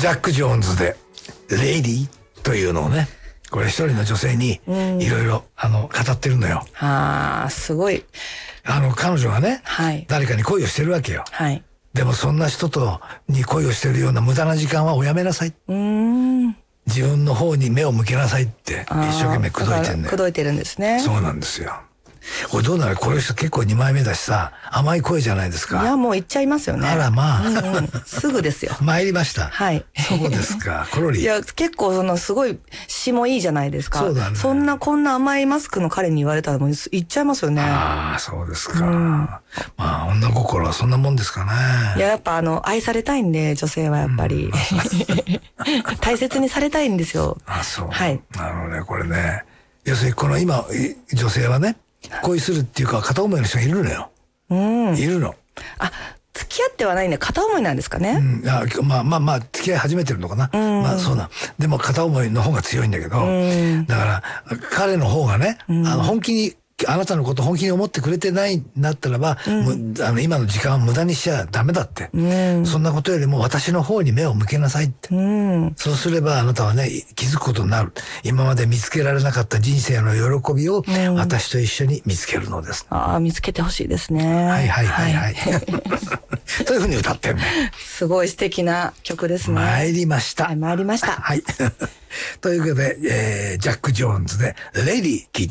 ジャック・ジョーンズでレイディというのをね、これ一人の女性にいろいろ語ってるのよ。 すごい。 彼女がね、 はい、 誰かに恋をしてるわけよ。 はい。 でもそんな人に恋をしてるような無駄な時間はおやめなさい。自分の方に目を向けなさいって一生懸命口説いてんだよ。 口説いてるんですね。 そうなんですよ。これどうなる？この人結構2枚目だしさ、甘い声じゃないですか。 いや、もう言っちゃいますよね。 あらまあ。 すぐですよ。 参りました。 はい。 そうですか。コロリ。 いや、結構すごい詩もいいじゃないですか。 そうだね。 こんな甘いマスクの彼に言われたらもう言っちゃいますよね。 ああ、そうですか。まあ、女心はそんなもんですかね。 いや、やっぱ愛されたいんで、女性はやっぱり。大切にされたいんですよ。 そう。 はい。 これね、要するにこの今、女性はね、恋するっていうか片思いの人がいるのよ。いるの。 付き合ってはないんで片思いなんですかね。 まあ付き合い始めてるのかな。まあそうな。でも片思いの方が強いんだけど、だから彼の方がね、本気にあなたのこと本気に思ってくれてないんだったらば、今の時間を無駄にしちゃダメだって、そんなことよりも私の方に目を向けなさいって、そうすればあなたはね気づくことになる。今まで見つけられなかった人生の喜びを私と一緒に見つけるのです。 見つけてほしいですね。 はいはいはいはい。そういうふうに歌ってるね。 すごい素敵な曲ですね。 参りました。 はい、参りました。 はい。ということで、ジャック・ジョーンズでレディー聴いて